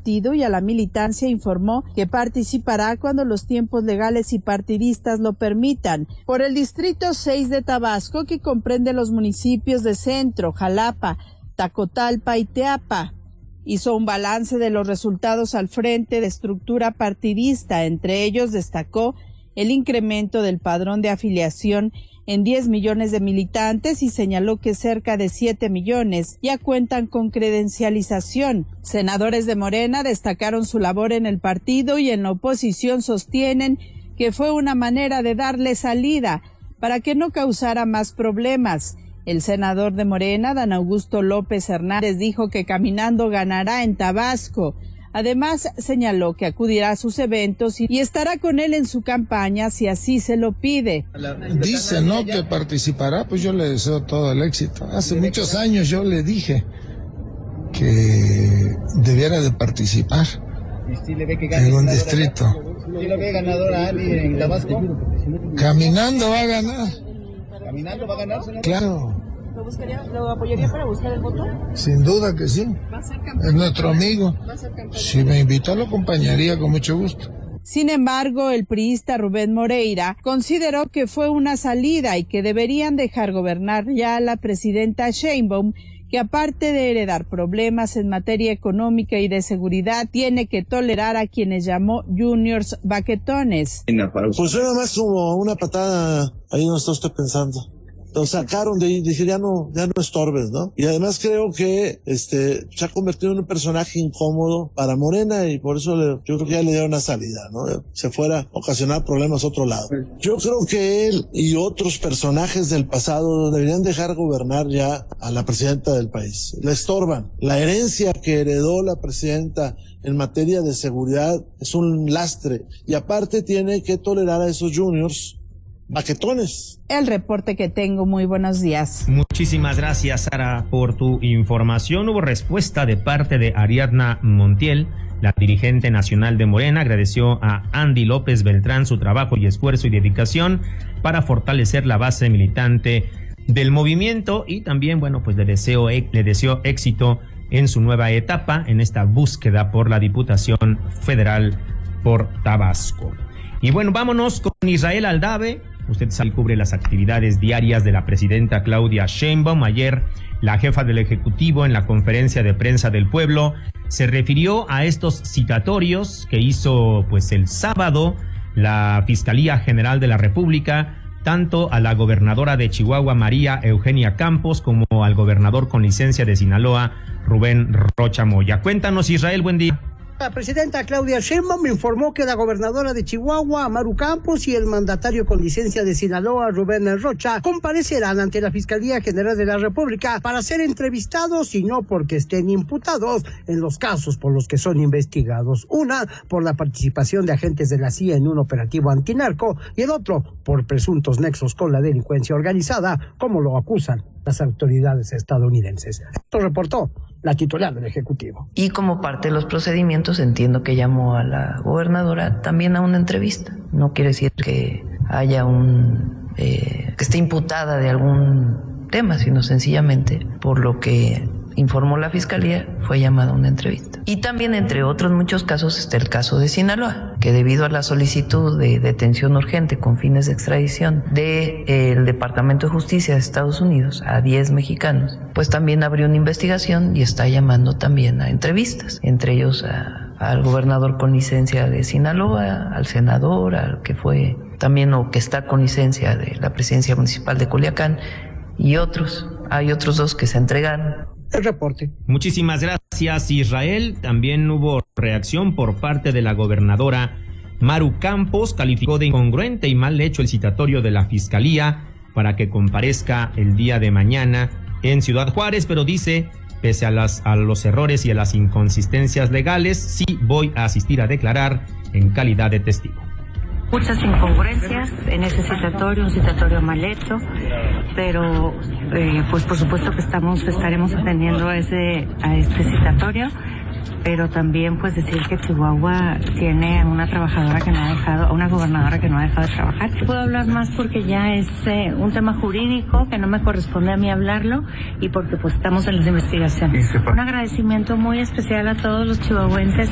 partido y a la militancia informó que participará cuando los tiempos legales y partidistas lo permitan. Por el Distrito 6 de Tabasco, que comprende los municipios de Centro, Jalapa, Tacotalpa y Teapa, hizo un balance de los resultados al frente de estructura partidista. Entre ellos destacó el incremento del padrón de afiliación en 10 millones de militantes y señaló que cerca de 7 millones ya cuentan con credencialización. Senadores de Morena destacaron su labor en el partido y en la oposición sostienen que fue una manera de darle salida para que no causara más problemas. El senador de Morena, Adán Augusto López Hernández, dijo que caminando ganará en Tabasco. Además, señaló que acudirá a sus eventos y estará con él en su campaña si así se lo pide. Dice, ¿no?, que participará, pues yo le deseo todo el éxito. Hace muchos años yo le dije que debiera de participar en un distrito. ¿Sí le ve ganador a alguien en Tabasco? Caminando va a ganar. ¿Caminando va a ganar, senador? Claro. ¿Lo apoyaría para buscar el voto? Sin duda que sí. Es nuestro amigo. Si me invita, lo acompañaría con mucho gusto. Sin embargo, el priista Rubén Moreira consideró que fue una salida y que deberían dejar gobernar ya a la presidenta Sheinbaum, que aparte de heredar problemas en materia económica y de seguridad, tiene que tolerar a quienes llamó juniors baquetones. Pues nada más como una patada, ahí no está usted pensando. Lo sacaron de ahí, dije, ya no estorbes, ¿no? Y además creo que se ha convertido en un personaje incómodo para Morena y por eso yo creo que ya le dieron una salida, ¿no? Se fuera a ocasionar problemas a otro lado. Yo creo que él y otros personajes del pasado deberían dejar gobernar ya a la presidenta del país. La estorban. La herencia que heredó la presidenta en materia de seguridad es un lastre y aparte tiene que tolerar a esos juniors baquetones. El reporte que tengo, muy buenos días. Muchísimas gracias, Sara, por tu información. Hubo respuesta de parte de Ariadna Montiel, la dirigente nacional de Morena. Agradeció a Andy López Beltrán su trabajo y esfuerzo y dedicación para fortalecer la base militante del movimiento y también, bueno, pues le deseó éxito en su nueva etapa en esta búsqueda por la Diputación Federal por Tabasco. Y bueno, vámonos con Israel Aldave. Usted sabe, cubre las actividades diarias de la presidenta Claudia Sheinbaum. Ayer, la jefa del Ejecutivo, en la conferencia de prensa del pueblo, se refirió a estos citatorios que hizo pues el sábado la Fiscalía General de la República, tanto a la gobernadora de Chihuahua, María Eugenia Campos, como al gobernador con licencia de Sinaloa, Rubén Rocha Moya. Cuéntanos, Israel, buen día. La presidenta Claudia Sheinbaum informó que la gobernadora de Chihuahua, Maru Campos, y el mandatario con licencia de Sinaloa, Rubén Rocha, comparecerán ante la Fiscalía General de la República para ser entrevistados y no porque estén imputados en los casos por los que son investigados. Una, por la participación de agentes de la CIA en un operativo antinarco y el otro, por presuntos nexos con la delincuencia organizada, como lo acusan las autoridades estadounidenses. Esto reportó la titular del Ejecutivo. Y como parte de los procedimientos, entiendo que llamó a la gobernadora también a una entrevista. No quiere decir que haya que esté imputada de algún tema, sino sencillamente por lo que informó la Fiscalía, fue llamada a una entrevista. Y también, entre otros muchos casos, está el caso de Sinaloa, que debido a la solicitud de detención urgente con fines de extradición del Departamento de Justicia de Estados Unidos a 10 mexicanos, pues también abrió una investigación y está llamando también a entrevistas, entre ellos al gobernador con licencia de Sinaloa, al senador, al que fue también o que está con licencia de la presidencia municipal de Culiacán y otros. Hay otros 2 que se entregaron. El reporte. Muchísimas gracias, Israel. También hubo reacción por parte de la gobernadora Maru Campos. Calificó de incongruente y mal hecho el citatorio de la Fiscalía para que comparezca el día de mañana en Ciudad Juárez, pero dice, pese a los errores y a las inconsistencias legales, sí voy a asistir a declarar en calidad de testigo. Muchas incongruencias en ese citatorio, un citatorio mal hecho, pero pues por supuesto que estaremos atendiendo a este citatorio, pero también pues decir que Chihuahua tiene una gobernadora que no ha dejado de trabajar. Puedo hablar más porque ya es un tema jurídico que no me corresponde a mí hablarlo y porque pues estamos en las investigaciones. Un agradecimiento muy especial a todos los chihuahuenses